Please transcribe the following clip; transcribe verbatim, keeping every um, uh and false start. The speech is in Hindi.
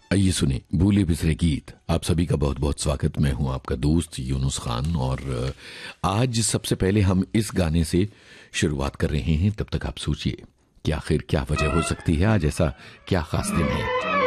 आइए सुने भूले बिसरे गीत। आप सभी का बहुत बहुत स्वागत। मैं हूं आपका दोस्त यूनुस खान और आज सबसे पहले हम इस गाने से शुरुआत कर रहे हैं। तब तक आप सोचिए कि आखिर क्या वजह हो सकती है, आज ऐसा क्या खास दिन है।